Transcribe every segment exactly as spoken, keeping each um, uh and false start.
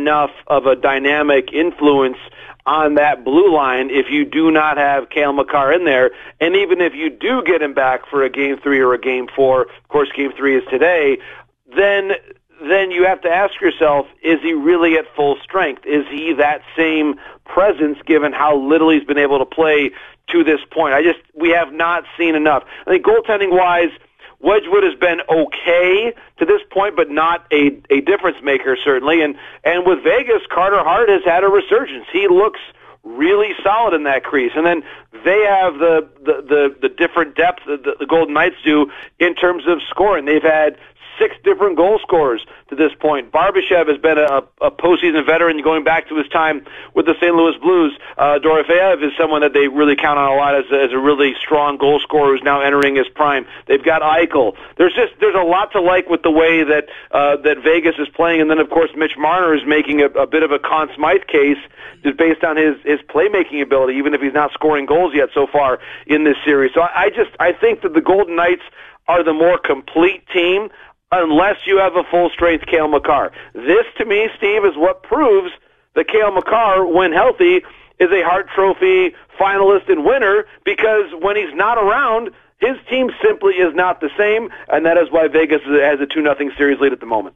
enough of a dynamic influence on that blue line if you do not have Cale Makar in there. And even if you do get him back for a game three or a game four, of course game three is today, then then you have to ask yourself, is he really at full strength? Is he that same presence given how little he's been able to play to this point? I just, we have not seen enough. I think goaltending-wise, Wedgwood has been okay to this point, but not a, a difference maker, certainly. And, and with Vegas, Carter Hart has had a resurgence. He looks really solid in that crease. And then they have the, the, the, the different depth that the, the Golden Knights do in terms of scoring. They've had six different goal scorers to this point. Barbashev has been a, a postseason veteran going back to his time with the Saint Louis Blues. Uh, Dorofeyev is someone that they really count on a lot as a, as a really strong goal scorer who's now entering his prime. They've got Eichel. There's just there's a lot to like with the way that uh, that Vegas is playing, and then of course Mitch Marner is making a, a bit of a Conn Smythe case just based on his his playmaking ability, even if he's not scoring goals yet so far in this series. So I, I just I think that the Golden Knights are the more complete team, unless you have a full-strength Cale Makar. This, to me, Steve, is what proves that Cale Makar, when healthy, is a Hart Trophy finalist and winner, because when he's not around, his team simply is not the same, and that is why Vegas has a two nothing series lead at the moment.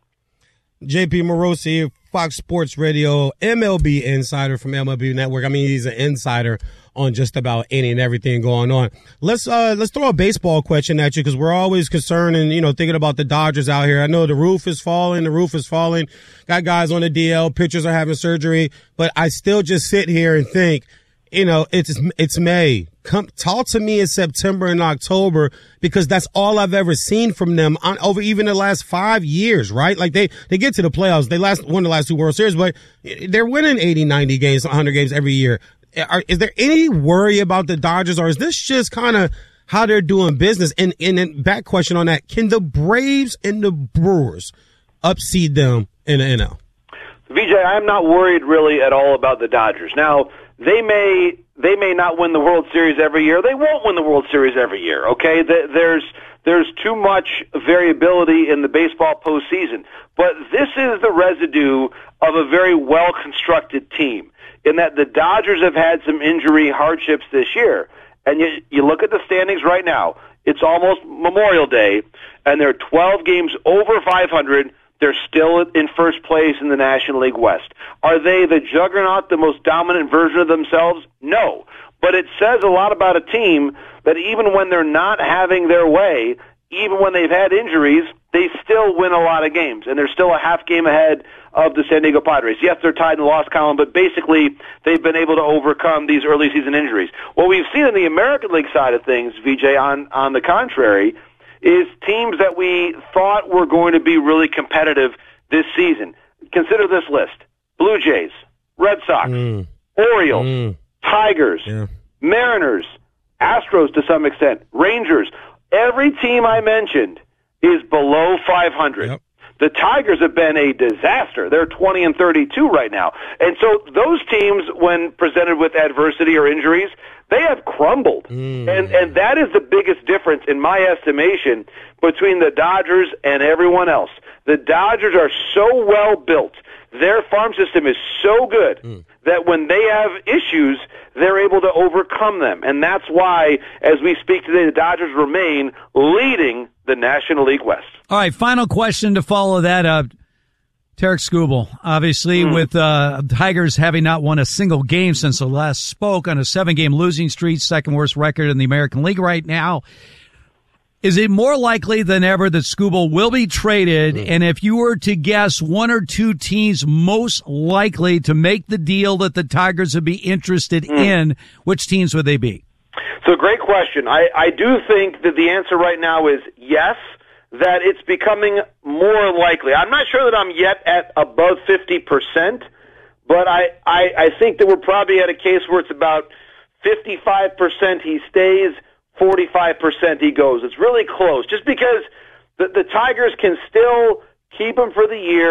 J P Morosi, Fox Sports Radio, M L B insider from M L B Network. I mean, he's an insider on just about any and everything going on. Let's uh let's throw a baseball question at you, because we're always concerned and, you know, thinking about the Dodgers out here. I know the roof is falling, the roof is falling. Got guys on the D L, pitchers are having surgery, but I still just sit here and think, you know, it's it's May. Come talk to me in September and October, because that's all I've ever seen from them on over even the last five years, right? Like they, they get to the playoffs. They last won the last two World Series, but they're winning eighty, ninety games, one hundred games every year. Are, is there any worry about the Dodgers, or is this just kind of how they're doing business? And, and then back question on that, can the Braves and the Brewers upseed them in the N L? V J, I'm not worried really at all about the Dodgers. Now, they may they may not win the World Series every year. They won't win the World Series every year, okay? There's there's too much variability in the baseball postseason. But this is the residue of a very well-constructed team, in that the Dodgers have had some injury hardships this year. And you, you look at the standings right now, it's almost Memorial Day, and they're twelve games over five hundred. They're still in first place in the National League West. Are they the juggernaut, the most dominant version of themselves? No. But it says a lot about a team that even when they're not having their way, even when they've had injuries, they still win a lot of games. And they're still a half game ahead of the San Diego Padres. Yes, they're tied in the loss column, but basically they've been able to overcome these early season injuries. What we've seen in the American League side of things, V J, on, on the contrary, is teams that we thought were going to be really competitive this season. Consider this list: Blue Jays, Red Sox, mm. Orioles, mm. Tigers, yeah. Mariners, Astros to some extent, Rangers. Every team I mentioned is below five hundred. Yep. The Tigers have been a disaster. They're twenty and thirty-two right now. And so those teams, when presented with adversity or injuries, they have crumbled. Mm. And and that is the biggest difference, in my estimation, between the Dodgers and everyone else. The Dodgers are so well built. Their farm system is so good mm. that when they have issues, they're able to overcome them. And that's why, as we speak today, the Dodgers remain leading the National League West. All right, final question to follow that up. Tarik Skubal, obviously, mm. with uh Tigers having not won a single game since the last spoke, on a seven-game losing streak, second worst record in the American League right now. Is it more likely than ever that Skubal will be traded? Mm. And if you were to guess one or two teams most likely to make the deal that the Tigers would be interested mm. in, which teams would they be? So, great question. I, I do think that the answer right now is yes, that it's becoming more likely. I'm not sure that I'm yet at above fifty percent, but I, I, I think that we're probably at a case where it's about fifty-five percent he stays, forty-five percent he goes. It's really close, just because the, the Tigers can still keep him for the year.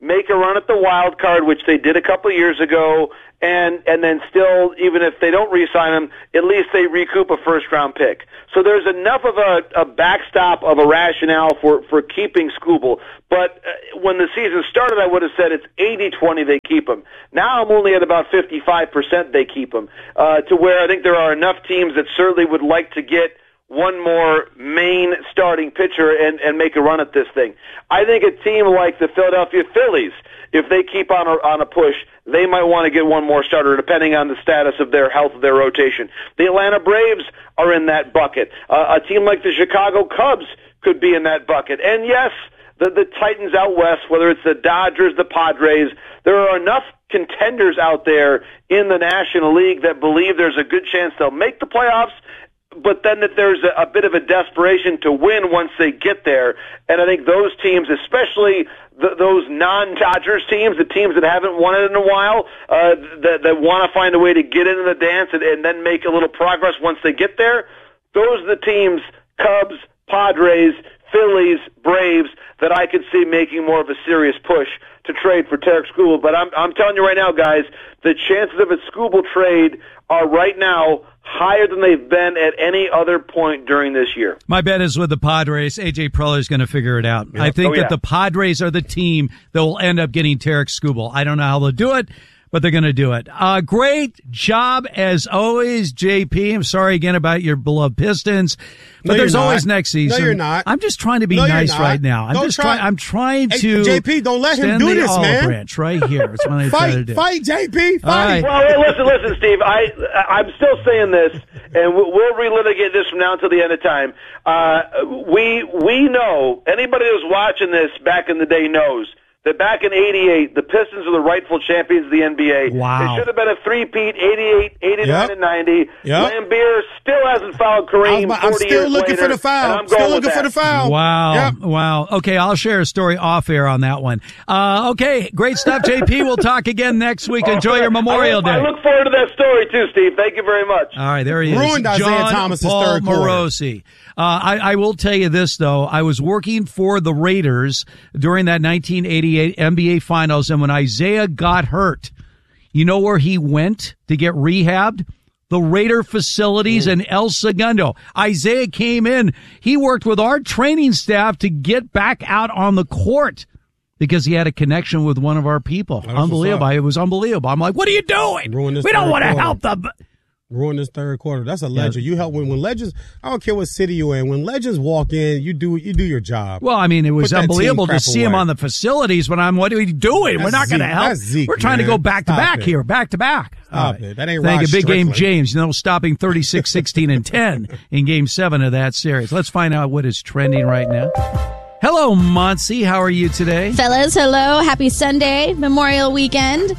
make a run at the wild card, which they did a couple of years ago, and and then still, even if they don't re-sign him, at least they recoup a first-round pick. So there's enough of a, a backstop of a rationale for, for keeping Skubal. But uh, when the season started, I would have said it's eighty twenty they keep him. Now I'm only at about fifty-five percent they keep him, uh, to where I think there are enough teams that certainly would like to get one more main starting pitcher and, and make a run at this thing. I think a team like the Philadelphia Phillies, if they keep on a, on a push, they might want to get one more starter depending on the status of their health of their rotation. The Atlanta Braves are in that bucket. Uh, a team like the Chicago Cubs could be in that bucket. And yes, the, the Titans out west, whether it's the Dodgers, the Padres, there are enough contenders out there in the National League that believe there's a good chance they'll make the playoffs, but then that there's a, a bit of a desperation to win once they get there. And I think those teams, especially the, those non-Dodgers teams, the teams that haven't won it in a while, uh, that, that want to find a way to get into the dance and, and then make a little progress once they get there, those are the teams, Cubs, Padres, Phillies, Braves, that I could see making more of a serious push to trade for Tarik Skubal. But I'm, I'm telling you right now, guys, the chances of a Skubal trade are right now higher than they've been at any other point during this year. My bet is with the Padres. A J Preller is going to figure it out. Yep. I think oh, yeah. that the Padres are the team that will end up getting Tarik Skubal. I don't know how they'll do it, but they're going to do it. Uh, great job as always, J P. I'm sorry again about your beloved Pistons, but no, there's always next season. No, you're not. I'm just trying to be no, nice right now. I'm don't just try. trying. I'm trying hey, to. J P, don't let him do the this, olive man. Branch right here. That's what I fight, try to do. Fight, J P. Fight. Right. Well, hey, listen, listen, Steve. I I'm still saying this, and we'll, we'll relitigate this from now until the end of time. Uh, we we know, anybody who's watching this back in the day knows that back in eighty-eight, the Pistons were the rightful champions of the N B A. Wow. It should have been a three-peat, eighty-eight, eighty-nine, yep. and ninety. Yep. Lambeer still hasn't fouled Kareem about, forty I'm still years looking later, for the foul. I'm still looking with for that. the foul. Wow. Yep. Wow. Okay, I'll share a story off air on that one. Uh, okay, great stuff, J P. We'll talk again next week. Enjoy your Memorial I look, Day. I look forward to that story, too, Steve. Thank you very much. All right, there he is. Ruined Isaiah John Thomas's Paul third quarter. Morosi. Uh, I, I will tell you this, though. I was working for the Raiders during that nineteen eighty-eight N B A Finals, and when Isaiah got hurt, you know where he went to get rehabbed? The Raider facilities in El Segundo. Isaiah came in. He worked with our training staff to get back out on the court because he had a connection with one of our people. That's Unbelievable. It was unbelievable. I'm like, what are you doing? We don't want to help them. Ruin this third quarter. That's a legend. Yeah. You help when, when legends, I don't care what city you're in, when legends walk in, you do you do your job. Well, I mean, it was Put unbelievable to see away. him on the facilities when I'm, what are we doing? That's We're not going to Zeke. help. That's Zeke, We're trying man. to go back to Stop back it. here, back to back. Stop right. it. That ain't Thank Rod you, big game Strickland. James, you know, stopping thirty-six, sixteen, and ten in game seven of that series. Let's find out what is trending right now. Hello, Monty. How are you today? Fellas, hello. Happy Sunday, Memorial Weekend.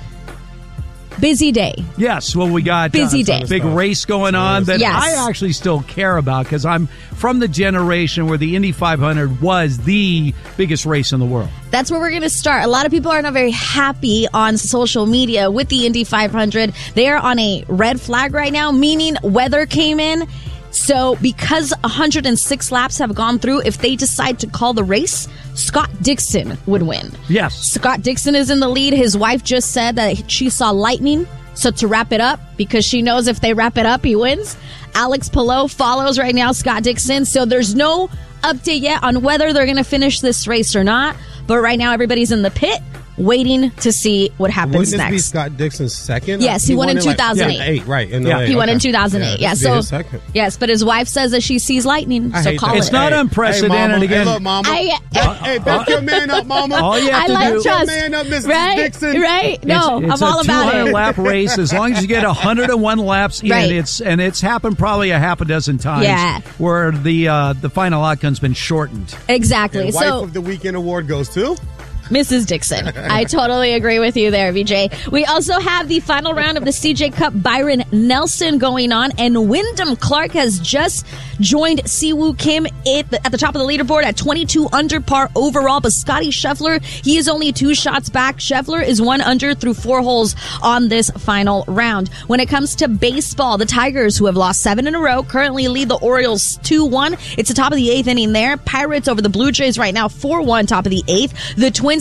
Busy day. Yes, well, we got Busy uh, day. big race going on that Yes. I actually still care about because I'm from the generation where the Indy five hundred was the biggest race in the world. That's where we're going to start. A lot of people are not very happy on social media with the Indy five hundred. They are on a red flag right now, meaning weather came in. So because one hundred six laps have gone through, if they decide to call the race, Scott Dixon would win. Yes. Scott Dixon is in the lead. His wife just said that she saw lightning. So to wrap it up, because she knows if they wrap it up, he wins. Alex Palou follows right now Scott Dixon. So there's no update yet on whether they're going to finish this race or not. But right now, everybody's in the pit waiting to see what happens Wouldn't this next. be Scott Dixon's second? Yes, he, he won, won in two thousand eight. Like, yeah, eight, right? In yeah, he okay. won in two thousand eight. Yeah, yeah this so be his second. yes, but his wife says that she sees lightning. I So hate call that. it. It's not Hey, unprecedented hey, mama, again. Hey, look, mama. I, hey, hey, back your man up, mama. All you have I to like do. trust. Man up, Missus Right, Dixon. right. No, it's, it's I'm all a about two hundred it. lap race. As long as you get one hundred one laps in, Right. it's and it's happened probably a half a dozen times. Yeah. Where the uh, the final outcome's been shortened. Exactly. And Wife So of the Weekend award goes to Missus Dixon. I totally agree with you there, V J. We also have the final round of the C J Cup, Byron Nelson going on, and Wyndham Clark has just joined Siwoo Kim at the, at the top of the leaderboard at twenty-two under par overall, but Scotty Scheffler, he is only two shots back. Scheffler is one under through four holes on this final round. When it comes to baseball, the Tigers, who have lost seven in a row, currently lead the Orioles two one. It's the top of the eighth inning there. Pirates over the Blue Jays right now four one, top of the eighth. The Twins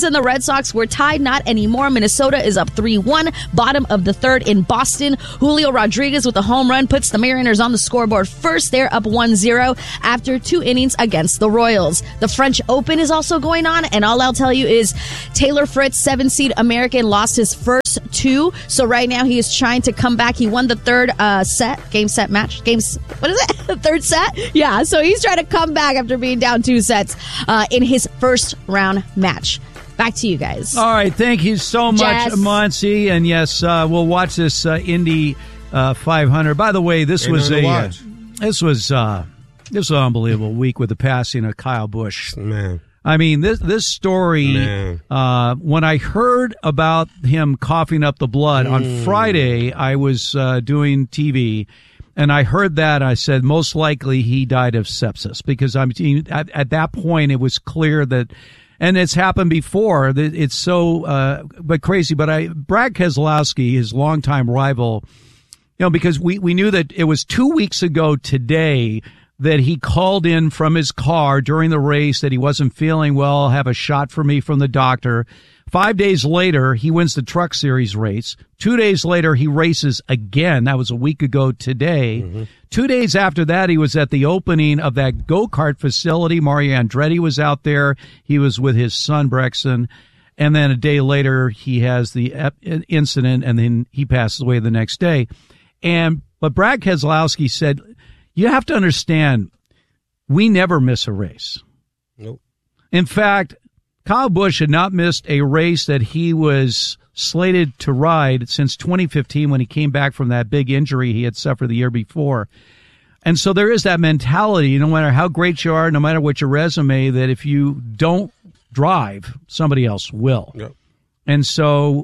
Twins and the Red Sox were tied, not anymore. Minnesota is up three one, bottom of the third in Boston. Julio Rodriguez with a home run puts the Mariners on the scoreboard first. They're up one zero after two innings against the Royals. The French Open is also going on, and all I'll tell you is Taylor Fritz, seven-seed American, lost his first two. So right now he is trying to come back. He won the third uh, set, game set match. Games, what is it? The third set? Yeah, so he's trying to come back after being down two sets uh, in his first round match. Back to you guys. All right, thank you so much, Jess. Monsi. And yes, uh, we'll watch this uh, Indy uh, five hundred. By the way, this Ain't was a uh, watch. this was uh, this was an unbelievable week with the passing of Kyle Busch. Man. I mean, this this story, Man. uh, when I heard about him coughing up the blood mm. on Friday, I was uh, doing T V, and I heard that. I said, most likely he died of sepsis, because I'm at, at that point, it was clear that, and it's happened before, that it's so uh, but crazy. But I, Brad Keselowski, his longtime rival, you know, because we, we knew that it was two weeks ago today that he called in from his car during the race that he wasn't feeling well, have a shot for me from the doctor. Five days later, he wins the Truck Series race. Two days later, he races again. That was a week ago today. Mm-hmm. Two days after that, he was at the opening of that go-kart facility. Mario Andretti was out there. He was with his son, Brexton. And then a day later, he has the incident, and then he passes away the next day. And but Brad Keselowski said, you have to understand, we never miss a race. Nope. In fact, Kyle Busch had not missed a race that he was slated to ride since twenty fifteen, when he came back from that big injury he had suffered the year before. And so there is that mentality, no matter how great you are, no matter what your resume, that if you don't drive, somebody else will. Yep. And so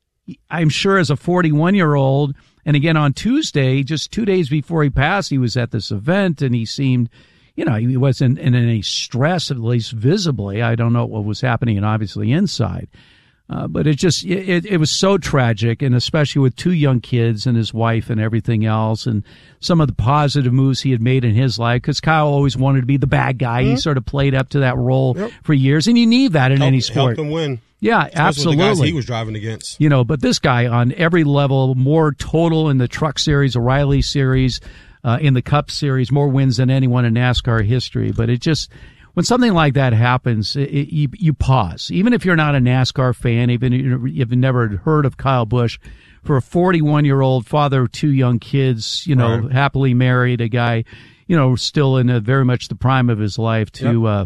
I'm sure as a forty-one-year-old, and again, on Tuesday, just two days before he passed, he was at this event, and he seemed, you know, he wasn't in any stress, at least visibly. I don't know what was happening, and obviously inside. Uh, but it just, it, it was so tragic, and especially with two young kids and his wife and everything else, and some of the positive moves he had made in his life, because Kyle always wanted to be the bad guy. Mm-hmm. He sort of played up to that role yep. for years, and you need that in Help, any sport. Helped him win. Yeah, Especially absolutely. With the guys he was driving against. You know, but this guy on every level, more total in the Truck Series, O'Reilly Series, uh, in the Cup Series, more wins than anyone in NASCAR history. But it just, when something like that happens, it, it, you, you pause. Even if you're not a NASCAR fan, even if you've never heard of Kyle Busch, for a forty-one-year-old father of two young kids, you know, right. happily married, a guy, you know, still in a, very much the prime of his life, to yep. uh,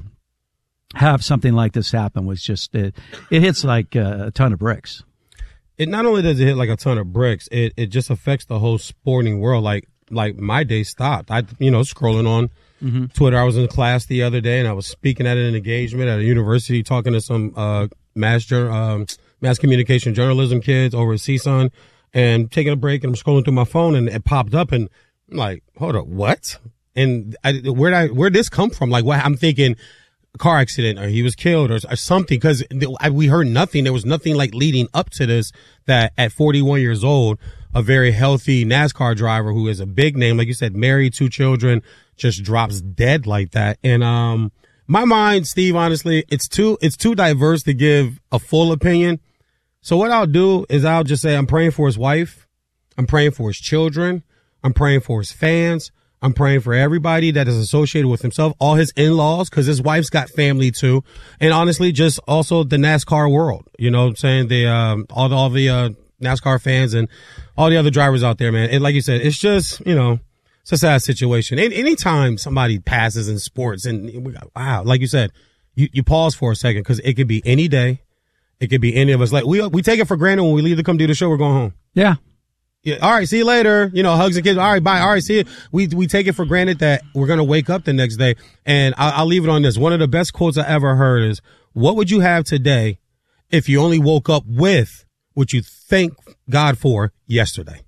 have something like this happen was just, it, it hits like a, a ton of bricks. It not only does it hit like a ton of bricks, it, it just affects the whole sporting world. Like, like my day stopped. I, you know, scrolling on mm-hmm. Twitter. I was in class the other day, and I was speaking at an engagement at a university, talking to some, uh, mass, um, mass communication journalism kids over at C S U N, and taking a break, and I'm scrolling through my phone, and it popped up, and I'm like, hold up, what? And I, where'd I, where'd this come from? Like, what? I'm thinking, car accident, or he was killed, or, or something, because we heard nothing. There was nothing like leading up to this, that at forty-one years old, a very healthy NASCAR driver who is a big name, like you said, married, two children, just drops dead like that. And um my mind, Steve, honestly, it's too it's too diverse to give a full opinion. So what I'll do is I'll just say I'm praying for his wife, I'm praying for his children, I'm praying for his fans, I'm praying for everybody that is associated with himself, all his in-laws, because his wife's got family too. And honestly, just also the NASCAR world, you know what I'm saying? The, um, all the, all the, uh, NASCAR fans and all the other drivers out there, man. And like you said, it's just, you know, it's a sad situation. And anytime somebody passes in sports, and wow, like you said, you, you pause for a second, because it could be any day. It could be any of us. Like we, we take it for granted when we leave to come do the show, we're going home. Yeah. Yeah. All right. See you later. You know, hugs and kids. All right. Bye. All right. See you. We, we take it for granted that we're going to wake up the next day. And I'll, I'll leave it on this. One of the best quotes I ever heard is, what would you have today if you only woke up with what you thank God for yesterday?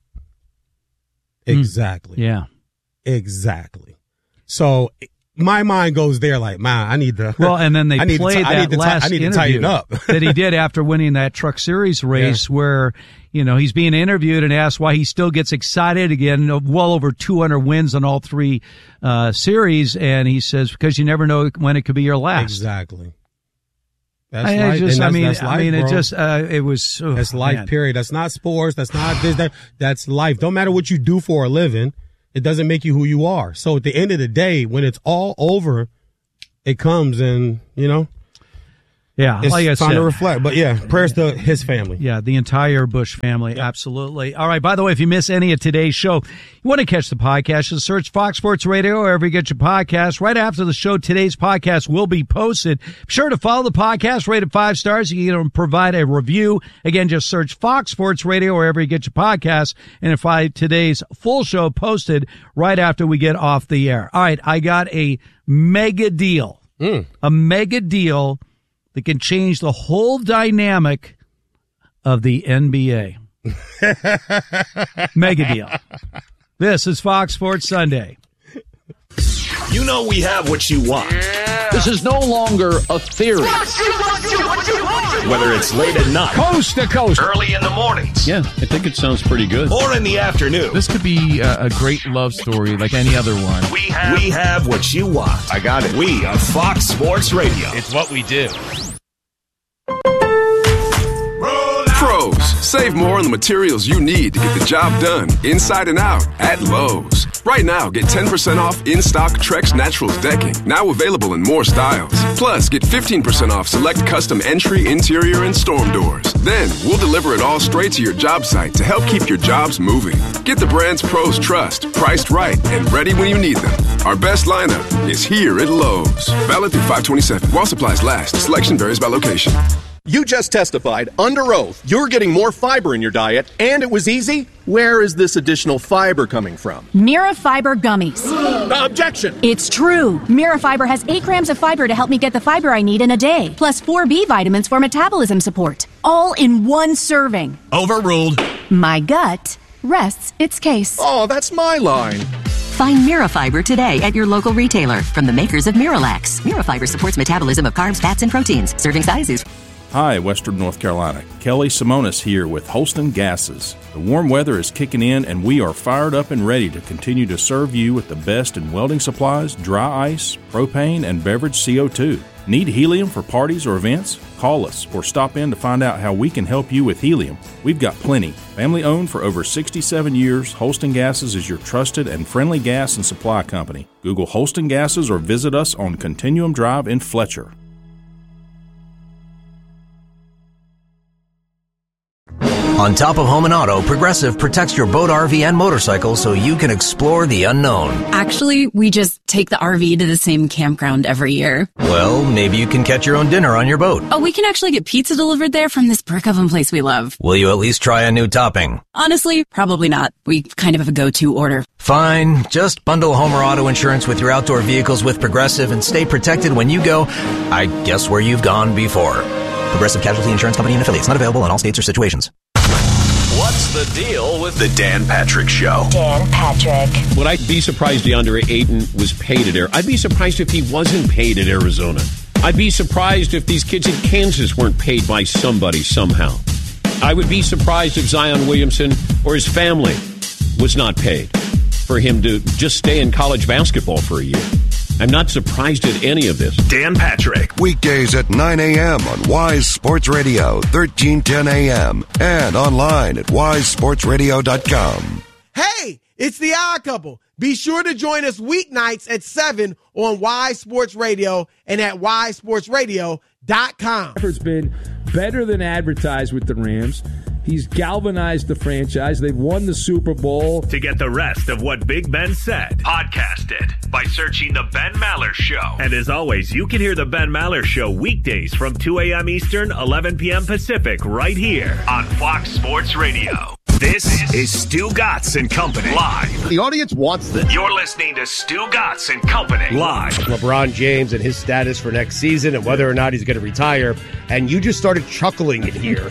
Mm. Exactly. Yeah. Exactly. So my mind goes there like, man, I need to. Well, and then they I need played to, that I need to, last I need to interview tighten up. that he did after winning that Truck Series race, yeah. where, you know, he's being interviewed and asked why he still gets excited again, well over two hundred wins on all three uh series, and he says, because you never know when it could be your last. Exactly. That's I, life. just, that's, I mean, that's life, I mean, bro. it just, uh, it was. Oh, that's life. Man. Period. That's not sports. That's not this. That that's life. Don't matter what you do for a living. It doesn't make you who you are. So at the end of the day, when it's all over, it comes and you know. Yeah, it's like I time said, to reflect. But yeah, prayers to his family. Yeah, the entire Bush family. Yep. Absolutely. All right. By the way, if you miss any of today's show, you want to catch the podcast, just search Fox Sports Radio wherever you get your podcast. Right after the show, today's podcast will be posted. Be sure to follow the podcast, rate it five stars. You can provide a review. Again, just search Fox Sports Radio wherever you get your podcast. And if I today's full show posted right after we get off the air. All right. I got a mega deal, mm. a mega deal. that can change the whole dynamic of the N B A. Mega deal. This is Fox Sports Sunday. You know we have what you want. Yeah. This is no longer a theory. Whether it's late at night, coast to coast, early in the mornings. Yeah, I think it sounds pretty good. Or in the afternoon. This could be a, a great love story like any other one. We have, we have what you want. I got it. We are Fox Sports Radio. It's what we do. Pros, save more on the materials you need to get the job done inside and out at Lowe's. Right now, get ten percent off in-stock Trex Naturals decking, now available in more styles. Plus, get fifteen percent off select custom entry, interior, and storm doors. Then, we'll deliver it all straight to your job site to help keep your jobs moving. Get the brands pros trust, priced right, and ready when you need them. Our best lineup is here at Lowe's. Valid through five twenty-seven. While supplies last, selection varies by location. You just testified under oath you're getting more fiber in your diet, and it was easy. Where is this additional fiber coming from? Mira Fiber Gummies. Uh, objection! It's true. Mira Fiber has eight grams of fiber to help me get the fiber I need in a day, plus four B vitamins for metabolism support. All in one serving. Overruled. My gut rests its case. Oh, that's my line. Find Mira Fiber today at your local retailer from the makers of Miralax. Mira Fiber supports metabolism of carbs, fats, and proteins. Serving sizes. Hi, Western North Carolina. Kelly Simonis here with Holston Gases. The warm weather is kicking in, and we are fired up and ready to continue to serve you with the best in welding supplies, dry ice, propane, and beverage C O two. Need helium for parties or events? Call us or stop in to find out how we can help you with helium. We've got plenty. Family owned for over sixty-seven years, Holston Gases is your trusted and friendly gas and supply company. Google Holston Gases or visit us on Continuum Drive in Fletcher. On top of home and auto, Progressive protects your boat, R V, and motorcycle so you can explore the unknown. Actually, we just take the R V to the same campground every year. Well, maybe you can catch your own dinner on your boat. Oh, we can actually get pizza delivered there from this brick oven place we love. Will you at least try a new topping? Honestly, probably not. We kind of have a go-to order. Fine. Just bundle home or auto insurance with your outdoor vehicles with Progressive and stay protected when you go, I guess, where you've gone before. Progressive Casualty Insurance Company and affiliates. Not available in all states or situations. What's the deal with the Dan Patrick Show? Dan Patrick. Would I be surprised DeAndre Ayton was paid at Arizona? I'd be surprised if he wasn't paid at Arizona. I'd be surprised if these kids in Kansas weren't paid by somebody somehow. I would be surprised if Zion Williamson or his family was not paid for him to just stay in college basketball for a year. I'm not surprised at any of this. Dan Patrick. Weekdays at nine a.m. on Wise Sports Radio, thirteen ten a.m. and online at wise sports radio dot com. Hey, it's the Odd Couple. Be sure to join us weeknights at seven on Wise Sports Radio and at wise sports radio dot com. It's been better than advertised with the Rams. He's galvanized the franchise. They've won the Super Bowl. To get the rest of what Big Ben said, podcast it by searching The Ben Maller Show. And as always, you can hear The Ben Maller Show weekdays from two a.m. Eastern, eleven p.m. Pacific, right here on Fox Sports Radio. This is Stu Gatz and Company live. The audience wants this. You're listening to Stu Gatz and Company live. LeBron James and his status for next season and whether or not he's going to retire. And you just started chuckling in here.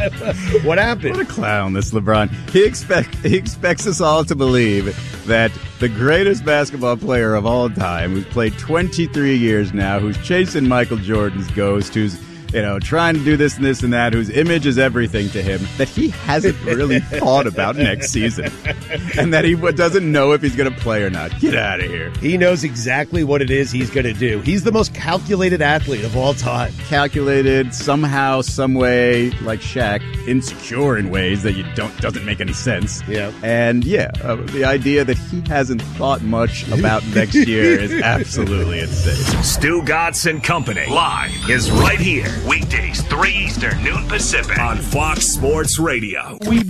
What happened? What a clown, this LeBron. He expect he expects us all to believe that the greatest basketball player of all time, who's played twenty-three years now, who's chasing Michael Jordan's ghost, who's you know, trying to do this and this and that, whose image is everything to him, that he hasn't really thought about next season. And that he doesn't know if he's going to play or not. Get out of here. He knows exactly what it is he's going to do. He's the most calculated athlete of all time. Calculated, somehow, some way, like Shaq, insecure in ways that you don't doesn't make any sense. Yeah. And yeah, uh, the idea that he hasn't thought much about next year is absolutely insane. Stu Gatz and Company live is right here. Weekdays, three Eastern, noon Pacific on Fox Sports Radio. We